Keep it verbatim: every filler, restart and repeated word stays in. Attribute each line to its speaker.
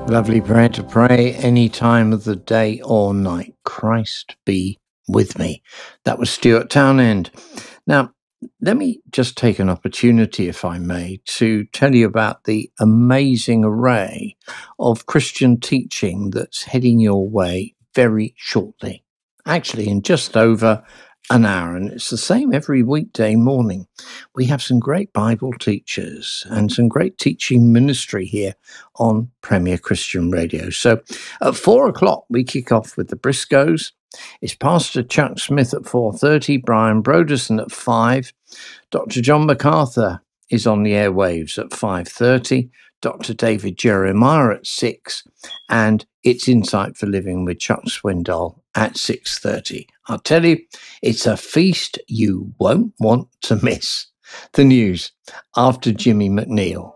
Speaker 1: Lovely prayer to pray any time of the day or night. Christ be with me. That was Stuart Townend. Now, let me just take an opportunity, if I may, to tell you about the amazing array of Christian teaching that's heading your way very shortly. Actually, in just over an hour, and it's the same every weekday morning. We have some great Bible teachers and some great teaching ministry here on Premier Christian Radio. So at four o'clock, we kick off with the Briscoes. It's Pastor Chuck Smith at four thirty, Brian Broderson at five. Doctor John MacArthur is on the airwaves at five thirty. Doctor David Jeremiah at six, and it's Insight for Living with Chuck Swindoll at six thirty. I'll tell you, it's a feast you won't want to miss. The news after Jimmy McNeil.